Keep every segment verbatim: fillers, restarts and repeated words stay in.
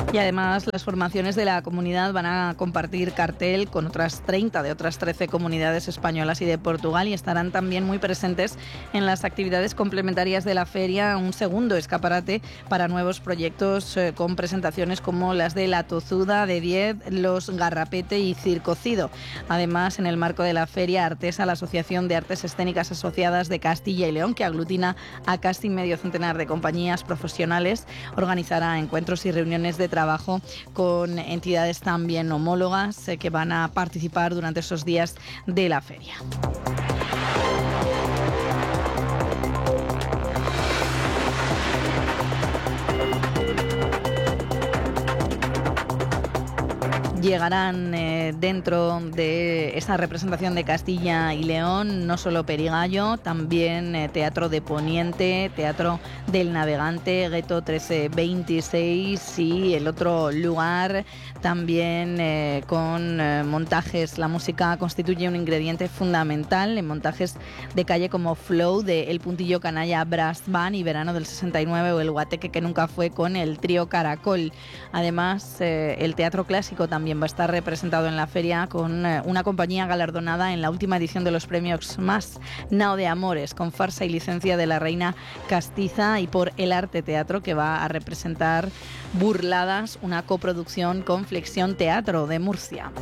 Y además las formaciones de la comunidad van a compartir cartel con otras treinta de otras trece comunidades españolas y de Portugal, y estarán también muy presentes en las actividades complementarias de la feria, un segundo escaparate para nuevos proyectos eh, con presentaciones como las de La Tozuda, de diez, Los Garrapete y Circocido. Además, en el marco de la feria, Artesa, la Asociación de Artes Escénicas Asociadas de Castilla y León, que aglutina a casi medio centenar de compañías profesionales, organizará encuentros y reuniones de trabajo trabajo con entidades también homólogas eh, que van a participar durante esos días de la feria. Llegarán eh, dentro de esa representación de Castilla y León no solo Perigallo, también eh, Teatro de Poniente, Teatro del Navegante, Gueto mil trescientos veintiséis y el otro lugar también eh, con eh, montajes. La música constituye un ingrediente fundamental en montajes de calle como Flow de El Puntillo Canalla Brass Band y Verano del sesenta y nueve, o El Guateque que nunca fue con el trío Caracol. Además, eh, el teatro clásico también va a estar representado en la feria con eh, una compañía galardonada en la última edición de los premios Más, Nao de Amores, con farsa y licencia de la Reina Castiza, y por El Arte Teatro, que va a representar Burladas, una coproducción con Flexión Teatro de Murcia.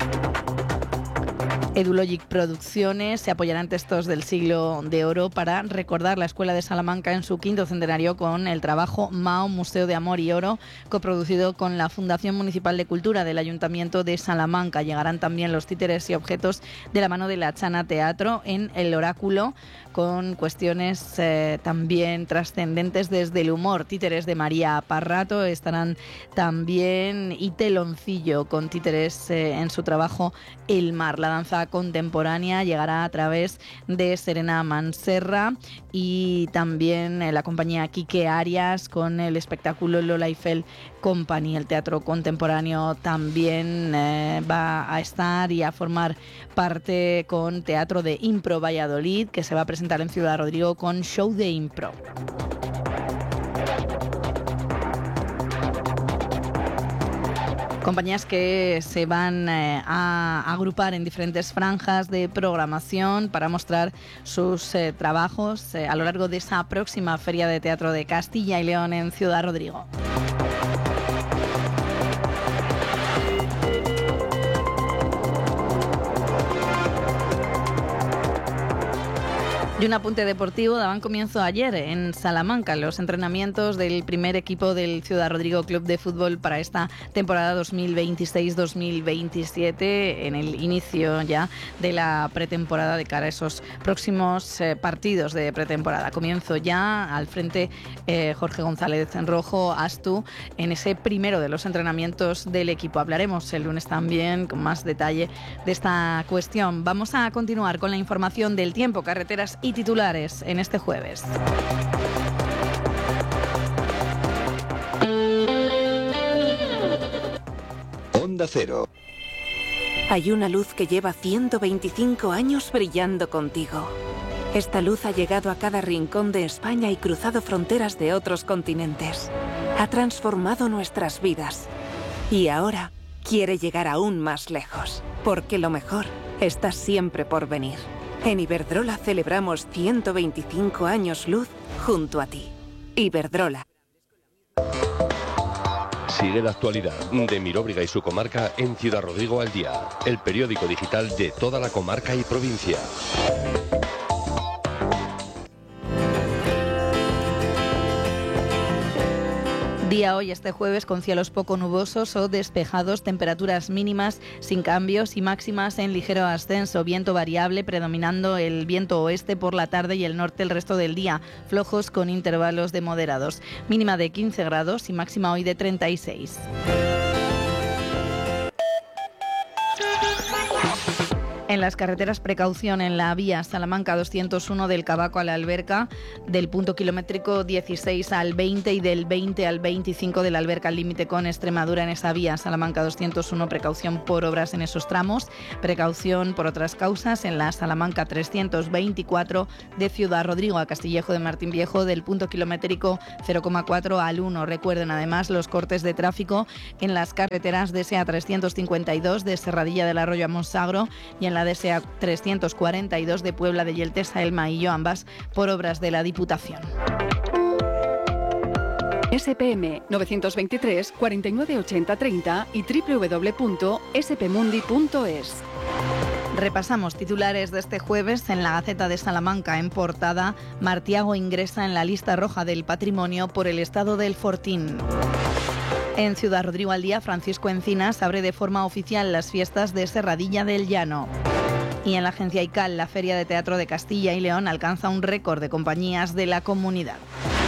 Edulogic Producciones se apoyará en textos del siglo de oro para recordar la Escuela de Salamanca en su quinto centenario con el trabajo Mao, Museo de Amor y Oro, coproducido con la Fundación Municipal de Cultura del Ayuntamiento de Salamanca. Llegarán también los títeres y objetos de la mano de la Chana Teatro en El Oráculo, con cuestiones eh, también trascendentes desde el humor. Títeres de María Parrato estarán también, y Teloncillo, con títeres eh, en su trabajo El Mar. La danza contemporánea llegará a través de Serena Manserra y también eh, la compañía Quique Arias con el espectáculo Lola Eiffel Company. El teatro contemporáneo también eh, va a estar y a formar parte con Teatro de Impro Valladolid, que se va a presentar en Ciudad Rodrigo con show de impro. Compañías que se van eh, a agrupar en diferentes franjas de programación para mostrar sus eh, trabajos eh, a lo largo de esa próxima Feria de Teatro de Castilla y León en Ciudad Rodrigo. Y un apunte deportivo: daban comienzo ayer en Salamanca los entrenamientos del primer equipo del Ciudad Rodrigo Club de Fútbol para esta temporada dos mil veintiséis dos mil veintisiete, en el inicio ya de la pretemporada de cara a esos próximos eh, partidos de pretemporada. Comienzo ya al frente eh, Jorge González Rojo Astu en ese primero de los entrenamientos del equipo. Hablaremos el lunes también con más detalle de esta cuestión. Vamos a continuar con la información del tiempo, carreteras y titulares en este jueves. Onda Cero. Hay una luz que lleva ciento veinticinco años brillando contigo. Esta luz ha llegado a cada rincón de España y cruzado fronteras de otros continentes. Ha transformado nuestras vidas. Y ahora quiere llegar aún más lejos, porque lo mejor está siempre por venir. En Iberdrola celebramos ciento veinticinco años luz junto a ti. Iberdrola. Sigue la actualidad de Miróbriga y su comarca en Ciudad Rodrigo al Día, el periódico digital de toda la comarca y provincia. Día hoy, este jueves, con cielos poco nubosos o despejados, temperaturas mínimas sin cambios y máximas en ligero ascenso, viento variable predominando el viento oeste por la tarde y el norte el resto del día, flojos con intervalos de moderados, mínima de quince grados y máxima hoy de treinta y seis. En las carreteras, precaución en la vía Salamanca doscientos uno del Cabaco a la Alberca, del punto kilométrico dieciséis al veinte y del veinte al veinticinco de la Alberca al límite con Extremadura. En esa vía Salamanca doscientos uno, precaución por obras en esos tramos, precaución por otras causas en la Salamanca trescientos veinticuatro de Ciudad Rodrigo a Castillejo de Martín Viejo, del punto kilométrico cero coma cuatro al uno. Recuerden además los cortes de tráfico en las carreteras D S A trescientos cincuenta y dos de Serradilla del Arroyo a Monsagro y en la D S A trescientos cuarenta y dos de Puebla de Yeltes a El Maillo, ambas por obras de la Diputación. S P M novecientos veintitrés cuarenta y nueve ochenta treinta y doble u doble u doble u punto s p mundi punto es. Repasamos titulares de este jueves en la Gaceta de Salamanca. En portada, Martiago ingresa en la lista roja del patrimonio por el estado del Fortín. En Ciudad Rodrigo al día, Francisco Encinas abre de forma oficial las fiestas de Serradilla del Llano. Y en la agencia I C A L, la Feria de Teatro de Castilla y León alcanza un récord de compañías de la comunidad.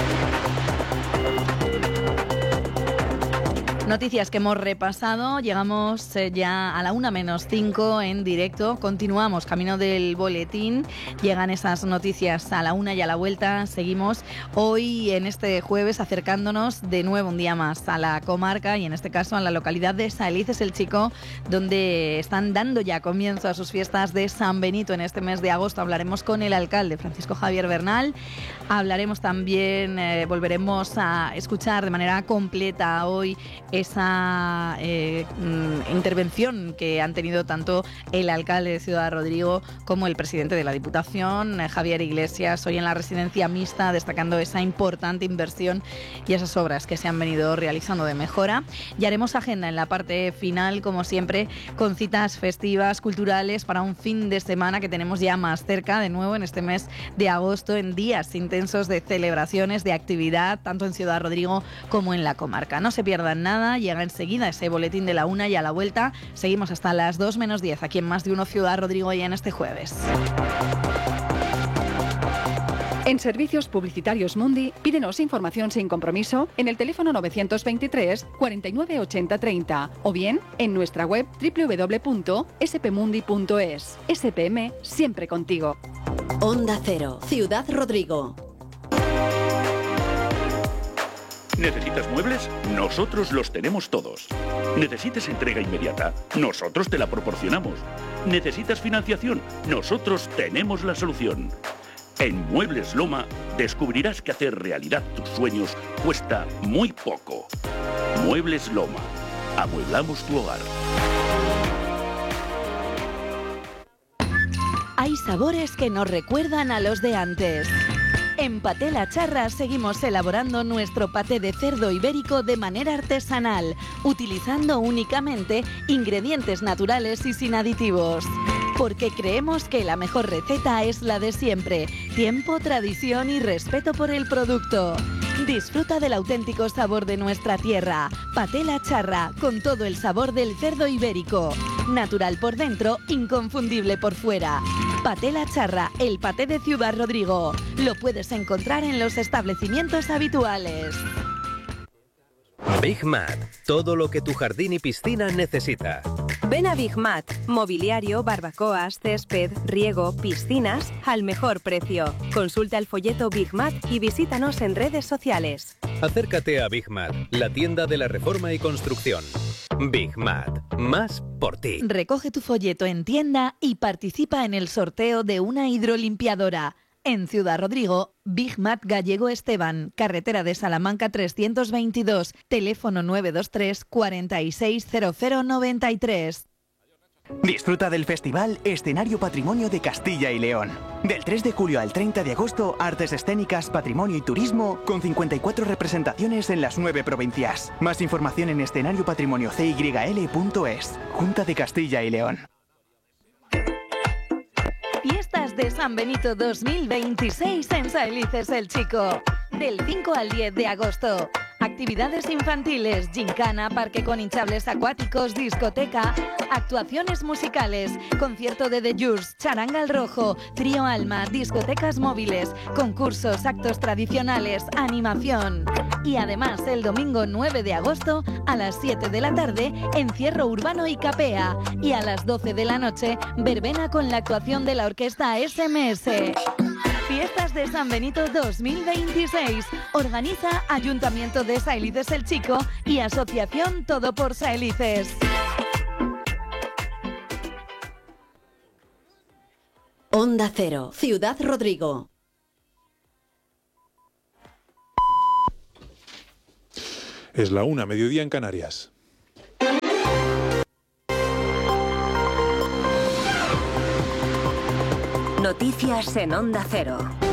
Noticias que hemos repasado, llegamos ya a la una menos cinco en directo, continuamos camino del boletín, llegan esas noticias a la una y a la vuelta, seguimos hoy en este jueves acercándonos de nuevo un día más a la comarca y en este caso a la localidad de Saelices el Chico, donde están dando ya comienzo a sus fiestas de San Benito en este mes de agosto. Hablaremos con el alcalde Francisco Javier Bernal, hablaremos también, eh, volveremos a escuchar de manera completa hoy esa eh, intervención que han tenido tanto el alcalde de Ciudad Rodrigo como el presidente de la Diputación, Javier Iglesias, hoy en la residencia mixta, destacando esa importante inversión y esas obras que se han venido realizando de mejora. Y haremos agenda en la parte final, como siempre, con citas festivas, culturales, para un fin de semana que tenemos ya más cerca, de nuevo en este mes de agosto, en días intensos de celebraciones, de actividad, tanto en Ciudad Rodrigo como en la comarca. No se pierdan nada. Llega enseguida ese boletín de la una y a la vuelta seguimos hasta las dos menos diez aquí en Más de Uno Ciudad Rodrigo y en este jueves. En Servicios Publicitarios Mundi, pídenos información sin compromiso en el teléfono novecientos veintitrés cuarenta y nueve ochenta treinta o bien en nuestra web doble u doble u doble u punto s p mundi punto es. S P M, siempre contigo. Onda Cero, Ciudad Rodrigo. ¿Necesitas muebles? Nosotros los tenemos todos. ¿Necesitas entrega inmediata? Nosotros te la proporcionamos. ¿Necesitas financiación? Nosotros tenemos la solución. En Muebles Loma descubrirás que hacer realidad tus sueños cuesta muy poco. Muebles Loma. Amueblamos tu hogar. Hay sabores que nos recuerdan a los de antes. En Paté La Charra seguimos elaborando nuestro paté de cerdo ibérico de manera artesanal, utilizando únicamente ingredientes naturales y sin aditivos. Porque creemos que la mejor receta es la de siempre: tiempo, tradición y respeto por el producto. Disfruta del auténtico sabor de nuestra tierra. Paté La Charra, con todo el sabor del cerdo ibérico. Natural por dentro, inconfundible por fuera. Paté La Charra, el paté de Ciudad Rodrigo. Lo puedes encontrar en los establecimientos habituales. Big Mat, todo lo que tu jardín y piscina necesita. Ven a Big Mat, mobiliario, barbacoas, césped, riego, piscinas, al mejor precio. Consulta el folleto Big Mat y visítanos en redes sociales. Acércate a Big Mat, la tienda de la reforma y construcción. Big Mat, más por ti. Recoge tu folleto en tienda y participa en el sorteo de una hidrolimpiadora. En Ciudad Rodrigo, Big Mat Gallego Esteban, carretera de Salamanca trescientos veintidós, teléfono nueve dos tres cuarenta y seis cero cero noventa y tres. Disfruta del Festival Escenario Patrimonio de Castilla y León. Del tres de julio al treinta de agosto, artes escénicas, patrimonio y turismo, con cincuenta y cuatro representaciones en las nueve provincias. Más información en escenario patrimonio c y l punto es. Junta de Castilla y León. Fiestas de San Benito dos mil veintiséis en Saelices el Chico. Del cinco al diez de agosto. Actividades infantiles, gincana, parque con hinchables acuáticos, discoteca, actuaciones musicales, concierto de The Jurs, charanga al rojo, trío Alma, discotecas móviles, concursos, actos tradicionales, animación. Y además el domingo nueve de agosto a las siete de la tarde, encierro urbano y capea. Y a las doce de la noche, verbena con la actuación de la orquesta S M S. Fiestas de San Benito dos mil veintiséis. Organiza Ayuntamiento de Saelices el Chico y Asociación Todo por Saelices. Onda Cero, Ciudad Rodrigo. Es la una, mediodía en Canarias. Noticias en Onda Cero.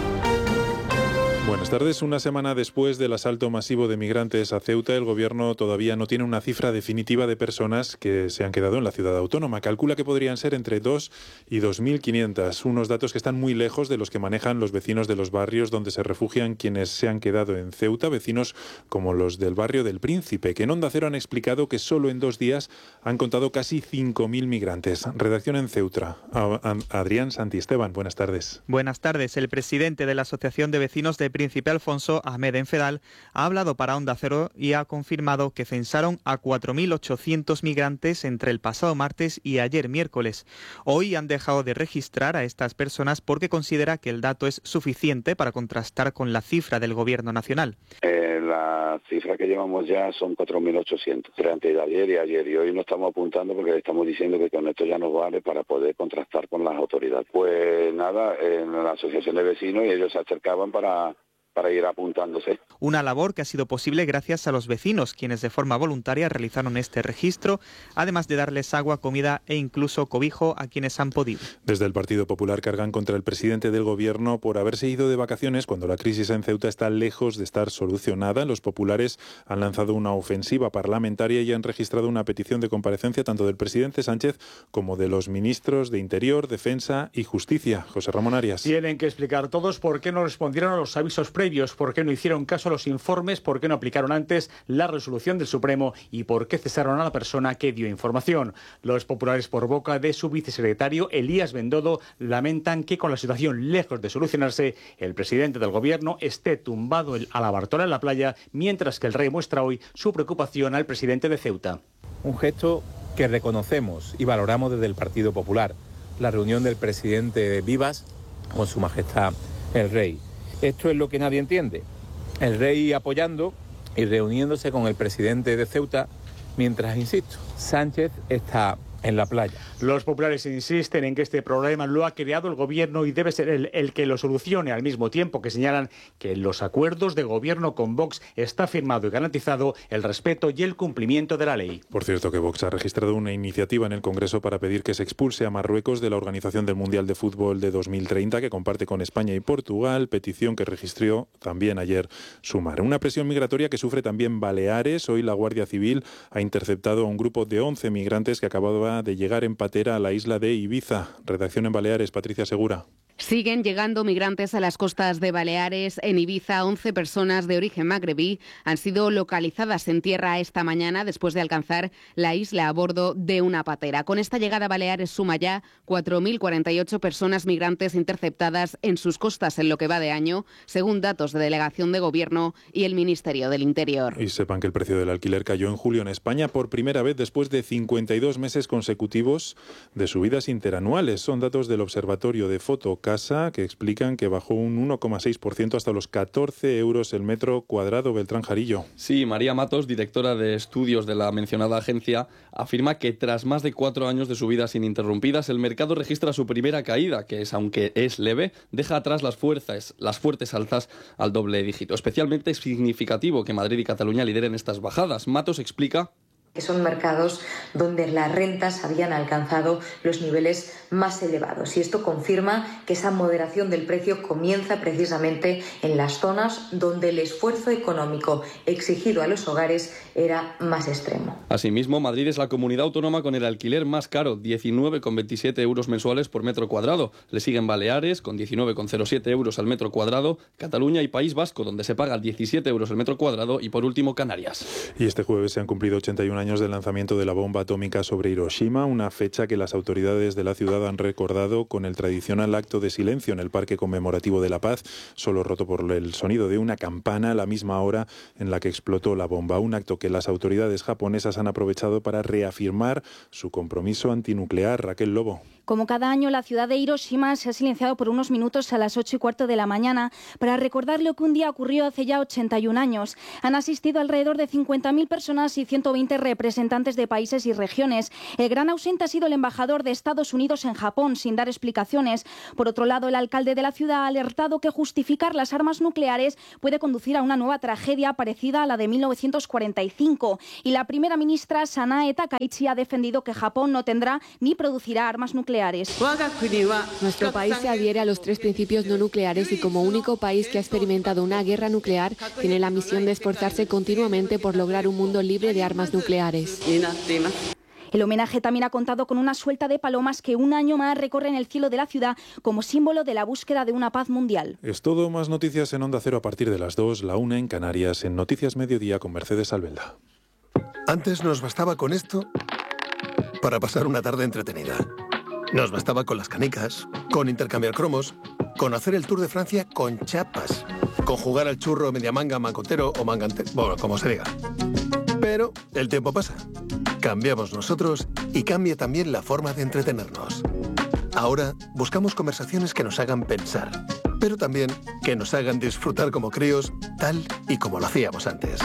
Buenas tardes. Una semana después del asalto masivo de migrantes a Ceuta, el Gobierno todavía no tiene una cifra definitiva de personas que se han quedado en la ciudad autónoma. Calcula que podrían ser entre dos y dos mil quinientas, unos datos que están muy lejos de los que manejan los vecinos de los barrios donde se refugian quienes se han quedado en Ceuta, vecinos como los del barrio del Príncipe, que en Onda Cero han explicado que solo en dos días han contado casi cinco mil migrantes. Redacción en Ceuta. Adrián Santisteban, buenas tardes. Buenas tardes. El presidente de la Asociación de Vecinos de Príncipe Alfonso, Ahmed Enfedal, ha hablado para Onda Cero y ha confirmado que censaron a cuatro mil ochocientos migrantes entre el pasado martes y ayer miércoles. Hoy han dejado de registrar a estas personas porque considera que el dato es suficiente para contrastar con la cifra del Gobierno nacional. Eh, la cifra que llevamos ya son cuatro mil ochocientos, entre antes de ayer y ayer, y hoy no estamos apuntando porque estamos diciendo que con esto ya nos vale para poder contrastar con las autoridades. Pues nada, en la asociación de vecinos, y ellos se acercaban para... para ir apuntándose. Una labor que ha sido posible gracias a los vecinos, quienes de forma voluntaria realizaron este registro, además de darles agua, comida e incluso cobijo a quienes han podido. Desde el Partido Popular cargan contra el presidente del Gobierno por haberse ido de vacaciones cuando la crisis en Ceuta está lejos de estar solucionada. Los populares han lanzado una ofensiva parlamentaria y han registrado una petición de comparecencia tanto del presidente Sánchez como de los ministros de Interior, Defensa y Justicia. José Ramón Arias. Tienen que explicar todos por qué no respondieron a los avisos previos, por qué no hicieron caso a los informes, por qué no aplicaron antes la resolución del Supremo y por qué cesaron a la persona que dio información. Los populares, por boca de su vicesecretario Elías Bendodo, lamentan que con la situación lejos de solucionarse, el presidente del Gobierno esté tumbado a la Bartola en la playa, mientras que el rey muestra hoy su preocupación al presidente de Ceuta. Un gesto que reconocemos y valoramos desde el Partido Popular, la reunión del presidente Vivas con su majestad el rey. Esto es lo que nadie entiende. El rey apoyando y reuniéndose con el presidente de Ceuta, mientras, insisto, Sánchez está en la playa. Los populares insisten en que este problema lo ha creado el Gobierno y debe ser él el que lo solucione, al mismo tiempo que señalan que en los acuerdos de Gobierno con Vox está firmado y garantizado el respeto y el cumplimiento de la ley. Por cierto, que Vox ha registrado una iniciativa en el Congreso para pedir que se expulse a Marruecos de la organización del Mundial de Fútbol de dos mil treinta, que comparte con España y Portugal, petición que registró también ayer Sumar. Una presión migratoria que sufre también Baleares. Hoy la Guardia Civil ha interceptado a un grupo de once migrantes que acababa de llegar en patera a la isla de Ibiza. Redacción en Baleares, Patricia Segura. Siguen llegando migrantes a las costas de Baleares. En Ibiza, once personas de origen magrebí han sido localizadas en tierra esta mañana después de alcanzar la isla a bordo de una patera. Con esta llegada a Baleares suma ya cuatro mil cuarenta y ocho personas migrantes interceptadas en sus costas en lo que va de año, según datos de Delegación de Gobierno y el Ministerio del Interior. Y sepan que el precio del alquiler cayó en julio en España por primera vez después de cincuenta y dos meses consecutivos de subidas interanuales. Son datos del Observatorio de Foto Casa, que explican que bajó un uno coma seis por ciento hasta los catorce euros el metro cuadrado. Beltrán Jarillo. Sí, María Matos, directora de estudios de la mencionada agencia, afirma que tras más de cuatro años de subidas ininterrumpidas, el mercado registra su primera caída, que es, aunque es leve, deja atrás las fuerzas, las fuertes alzas al doble dígito. Especialmente es significativo que Madrid y Cataluña lideren estas bajadas. Matos explica que son mercados donde las rentas habían alcanzado los niveles más elevados. Y esto confirma que esa moderación del precio comienza precisamente en las zonas donde el esfuerzo económico exigido a los hogares era más extremo. Asimismo, Madrid es la comunidad autónoma con el alquiler más caro, diecinueve coma veintisiete euros mensuales por metro cuadrado. Le siguen Baleares, con diecinueve coma cero siete euros al metro cuadrado, Cataluña y País Vasco, donde se paga diecisiete euros al metro cuadrado, y por último Canarias. Y este jueves se han cumplido ochenta y un años del lanzamiento de la bomba atómica sobre Hiroshima, una fecha que las autoridades de la ciudad han recordado con el tradicional acto de silencio en el Parque Conmemorativo de la Paz, solo roto por el sonido de una campana a la misma hora en la que explotó la bomba. Un acto que las autoridades japonesas han aprovechado para reafirmar su compromiso antinuclear. Raquel Lobo. Como cada año, la ciudad de Hiroshima se ha silenciado por unos minutos a las ocho y cuarto de la mañana para recordar lo que un día ocurrió hace ya ochenta y un años. Han asistido alrededor de cincuenta mil personas y ciento veinte representantes de países y regiones. El gran ausente ha sido el embajador de Estados Unidos en Japón, sin dar explicaciones. Por otro lado, el alcalde de la ciudad ha alertado que justificar las armas nucleares puede conducir a una nueva tragedia parecida a la de mil novecientos cuarenta y cinco. Y la primera ministra, Sanae Takaichi, ha defendido que Japón no tendrá ni producirá armas nucleares. Nuestro país se adhiere a los tres principios no nucleares y como único país que ha experimentado una guerra nuclear tiene la misión de esforzarse continuamente por lograr un mundo libre de armas nucleares. El homenaje también ha contado con una suelta de palomas que un año más recorren el cielo de la ciudad como símbolo de la búsqueda de una paz mundial. Es todo, más noticias en Onda Cero a partir de las dos, la una en Canarias, en Noticias Mediodía con Mercedes Albelda. Antes nos bastaba con esto para pasar una tarde entretenida. Nos bastaba con las canicas, con intercambiar cromos, con hacer el Tour de Francia con chapas, con jugar al churro, media manga, mangotero o mangantero, bueno, como se diga. Pero el tiempo pasa, cambiamos nosotros y cambia también la forma de entretenernos. Ahora buscamos conversaciones que nos hagan pensar, pero también que nos hagan disfrutar como críos, tal y como lo hacíamos antes.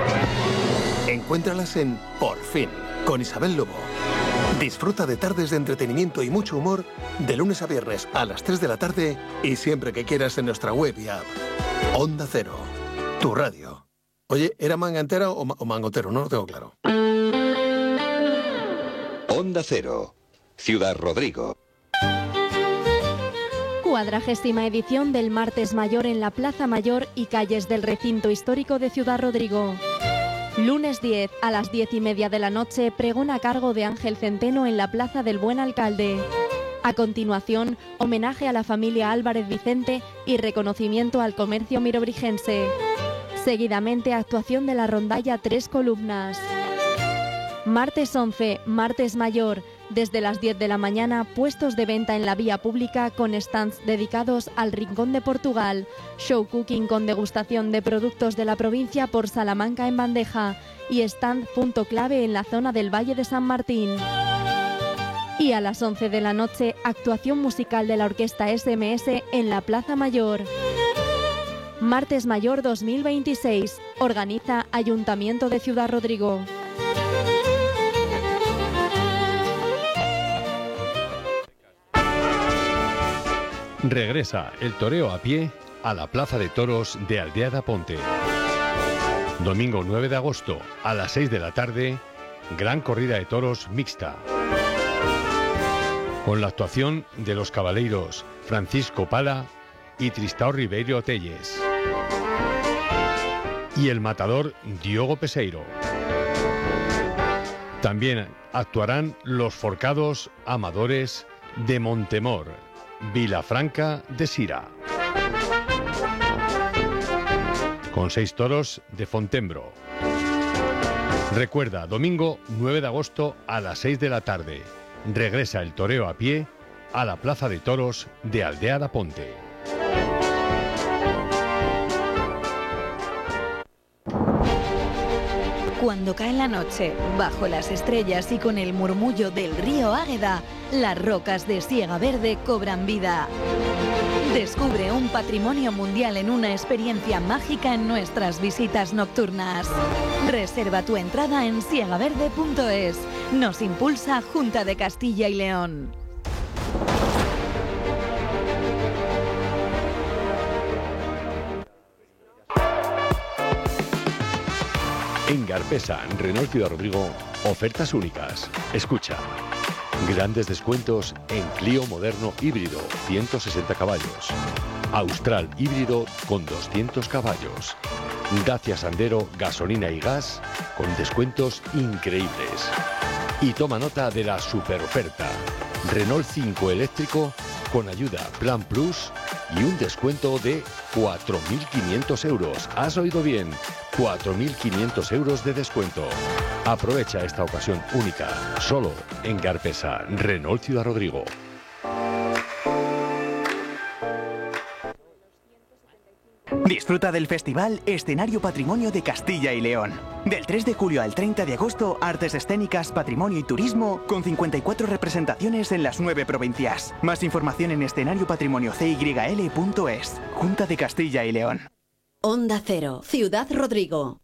Encuéntralas en Por Fin, con Isabel Lobo. Disfruta de tardes de entretenimiento y mucho humor de lunes a viernes a las tres de la tarde y siempre que quieras en nuestra web y app. Onda Cero, tu radio. Oye, ¿era mangantera o, ma o mangotero? No lo tengo claro. Onda Cero, Ciudad Rodrigo. Cuadragésima edición del Martes Mayor en la Plaza Mayor y calles del recinto histórico de Ciudad Rodrigo. Lunes diez a las diez y media de la noche, pregón a cargo de Ángel Centeno en la Plaza del Buen Alcalde. A continuación, homenaje a la familia Álvarez Vicente y reconocimiento al comercio mirobrigense. Seguidamente, actuación de la rondalla Tres Columnas. Martes once, Martes Mayor. Desde las diez de la mañana, puestos de venta en la vía pública con stands dedicados al Rincón de Portugal, show cooking con degustación de productos de la provincia por Salamanca en bandeja y stand punto clave en la zona del Valle de San Martín. Y a las once de la noche, actuación musical de la Orquesta S M S en la Plaza Mayor. Martes Mayor dos mil veintiséis. Organiza Ayuntamiento de Ciudad Rodrigo. Regresa el toreo a pie a la Plaza de Toros de Aldeada Ponte. Domingo nueve de agosto a las seis de la tarde, gran corrida de toros mixta. Con la actuación de los cabaleiros Francisco Pala y Tristão Ribeiro Telles. Y el matador Diogo Peseiro. También actuarán los forcados amadores de Montemor, Vilafranca de Sira. Con seis toros de Fontembro. Recuerda, domingo nueve de agosto a las seis de la tarde. Regresa el toreo a pie a la Plaza de Toros de Aldeada Ponte. Cuando cae la noche, bajo las estrellas y con el murmullo del río Águeda, las rocas de Siega Verde cobran vida. Descubre un patrimonio mundial en una experiencia mágica en nuestras visitas nocturnas. Reserva tu entrada en siegaverde punto es. Nos impulsa Junta de Castilla y León. En Garpesa, Renault Ciudad Rodrigo, ofertas únicas. Escucha. Grandes descuentos en Clio moderno híbrido, ciento sesenta caballos. Austral híbrido con doscientos caballos. Dacia Sandero, gasolina y gas, con descuentos increíbles. Y toma nota de la super oferta. Renault cinco eléctrico con ayuda Plan Plus y un descuento de cuatro mil quinientos euros. ¿Has oído bien? cuatro mil quinientos euros de descuento. Aprovecha esta ocasión única, solo en Garpesa, Renault Ciudad Rodrigo. Disfruta del festival Escenario Patrimonio de Castilla y León. Del tres de julio al treinta de agosto, artes escénicas, patrimonio y turismo, con cincuenta y cuatro representaciones en las nueve provincias. Más información en escenario patrimonio c y l punto es. Junta de Castilla y León. Onda Cero, Ciudad Rodrigo.